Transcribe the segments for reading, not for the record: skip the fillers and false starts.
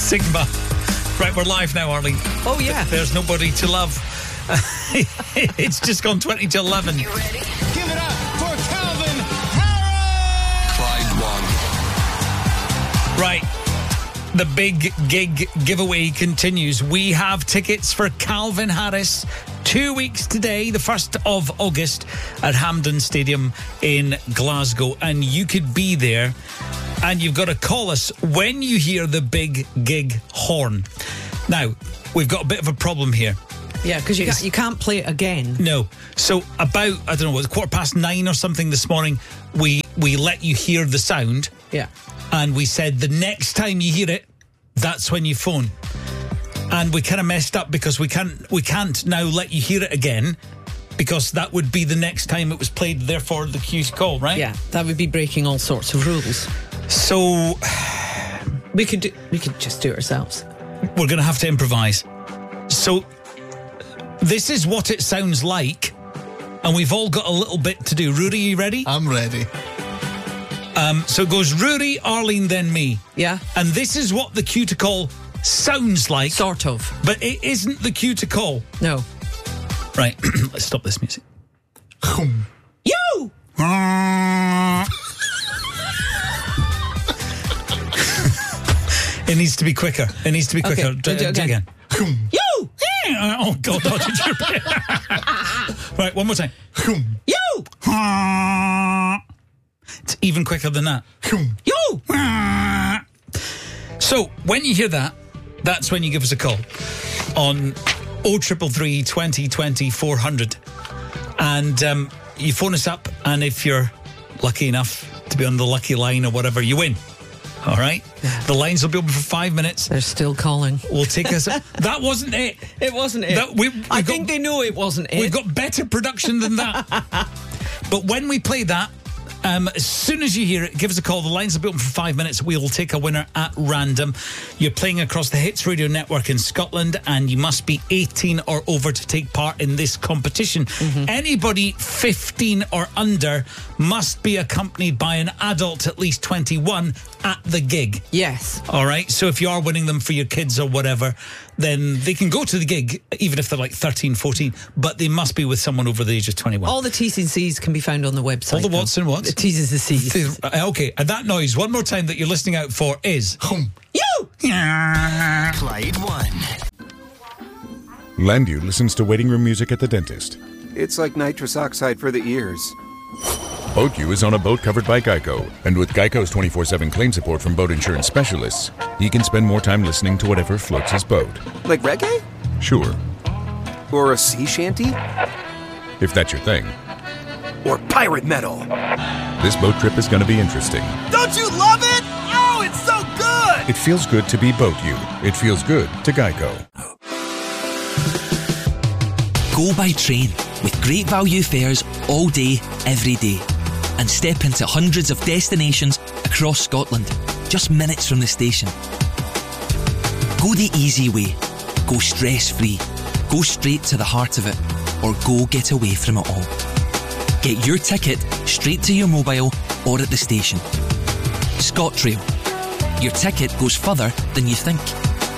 Sigma. Right, we're live now, Arlene. Oh, yeah. There's nobody to love. It's just gone 20 to 11. You ready? Give it up for Calvin Harris! Clyde 1. Right. The big gig giveaway continues. We have tickets for Calvin Harris 2 weeks today, the 1st of August, at Hampden Stadium in Glasgow. And you could be there. And you've got to call us when you hear the big gig horn. Now, we've got a bit of a problem here. Yeah, because you can't play it again. No. So about, I don't know, it was 9:15 or something this morning, we let you hear the sound. Yeah. And we said the next time you hear it, that's when you phone. And we kind of messed up because we can't now let you hear it again, because that would be the next time it was played, therefore the cue's call, right? Yeah, that would be breaking all sorts of rules. So we could just do it ourselves. We're going to have to improvise. So this is what it sounds like, and we've all got a little bit to do. Rudy, you ready? I'm ready. So it goes Rudy, Arlene, then me. Yeah. And this is what the cue to call sounds like. Sort of. But it isn't the cue to call. No. Right, let's stop this music. You! It needs to be quicker. It needs to be quicker. Okay, Do it again. You! Oh, God. Right, one more time. You! It's even quicker than that. You! So, when you hear that, that's when you give us a call on 0333 20 20 400. And you phone us up, and if you're lucky enough to be on the lucky line or whatever, you win. All right? Yeah. The lines will be open for 5 minutes. They're still calling. We'll take us... That wasn't it. It wasn't it. I think they know it wasn't it. We've got better production than that. But when we play that, as soon as you hear it, give us a call. The lines will be open for 5 minutes. We will take a winner at random. You're playing across the Hits Radio Network in Scotland, and you must be 18 or over to take part in this competition. Mm-hmm. Anybody 15 or under must be accompanied by an adult at least 21 at the gig. Yes. All right? So if you are winning them for your kids or whatever, then they can go to the gig, even if they're like 13, 14, but they must be with someone over the age of 21. All the T's and C's can be found on the website. All the what's and what's? The T's and the C's. Okay, and that noise, one more time, that you're listening out for is... You! Clyde 1. Landu listens to waiting room music at the dentist. It's like nitrous oxide for the ears. BoatU is on a boat covered by Geico, and with Geico's 24/7 claim support from boat insurance specialists, he can spend more time listening to whatever floats his boat. Like reggae? Sure, Or a sea shanty? if that's your thing. Or pirate metal? This boat trip is going to be interesting. Don't you love it? Oh, it's so good! It feels good to be BoatU. It feels good to Geico. Go by train with great value fares all day, every day. And step into hundreds of destinations across Scotland, just minutes from the station. Go the easy way. Go stress-free. Go straight to the heart of it. Or go get away from it all. Get your ticket straight to your mobile or at the station. ScotRail. Your ticket goes further than you think.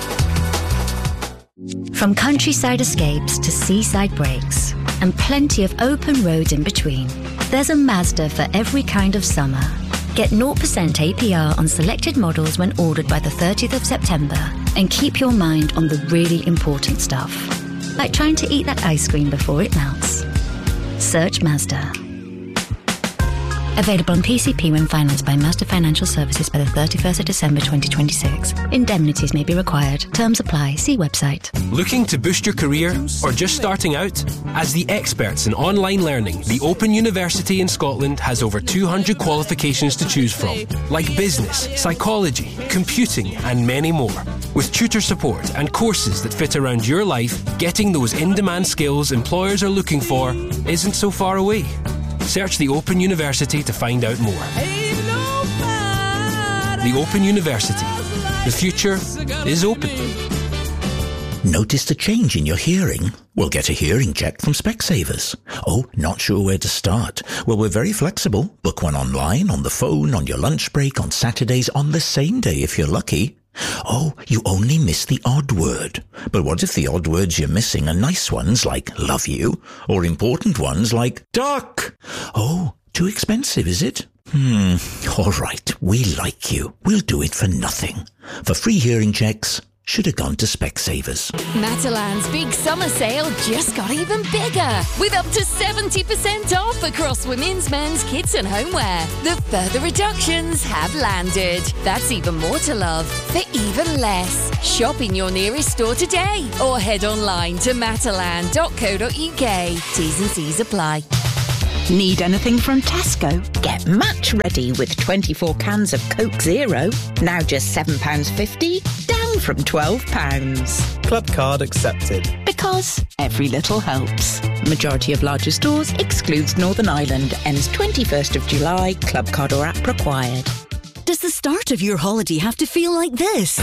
From countryside escapes to seaside breaks, and plenty of open roads in between, there's a Mazda for every kind of summer. Get 0% APR on selected models when ordered by the 30th of September, and keep your mind on the really important stuff, like trying to eat that ice cream before it melts. Search Mazda. Available on PCP when financed by Mazda Financial Services by the 31st of December 2026. Indemnities may be required. Terms apply. See website. Looking to boost your career or just starting out? As the experts in online learning, the Open University in Scotland has over 200 qualifications to choose from, like business, psychology, computing and many more. With tutor support and courses that fit around your life, getting those in-demand skills employers are looking for isn't so far away. Search the Open University to find out more. The Open University. The future is open. Noticed a change in your hearing? Well, get a hearing check from Specsavers. Oh, not sure where to start? Well, we're very flexible. Book one online, on the phone, on your lunch break, on Saturdays, on the same day if you're lucky. Oh, you only miss the odd word. But what if the odd words you're missing are nice ones like love you, or important ones like duck? Oh, too expensive, is it? All right, we like you. We'll do it for nothing. For free hearing checks, should have gone to Specsavers. Matalan's big summer sale just got even bigger, with up to 70% off across women's, men's, kids and homeware. The further reductions have landed. That's even more to love for even less. Shop in your nearest store today or head online to matalan.co.uk. T's and C's apply. Need anything from Tesco? Get match ready with 24 cans of Coke Zero. Now just £7.50, down from £12. Club card accepted. Because every little helps. Majority of larger stores excludes Northern Ireland. Ends 21st of July. Club card or app required. Does the start of your holiday have to feel like this?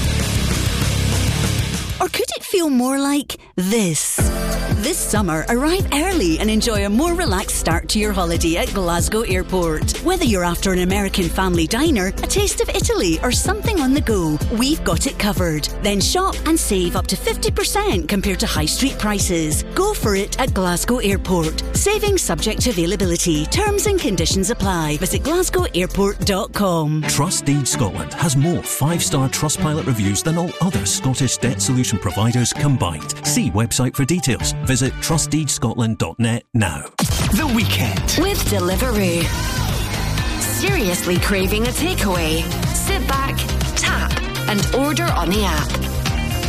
Or could it feel more like this? This summer, arrive early and enjoy a more relaxed start to your holiday at Glasgow Airport. Whether you're after an American family diner, a taste of Italy, or something on the go, we've got it covered. Then shop and save up to 50% compared to high street prices. Go for it at Glasgow Airport. Saving subject to availability. Terms and conditions apply. Visit glasgowairport.com. Trustdeed Scotland has more 5-star Trustpilot reviews than all other Scottish debt solution providers combined. See website for details. Visit trustdeedscotland.net now. The Weekend with Deliveroo. Seriously craving a takeaway? Sit back, tap, and order on the app.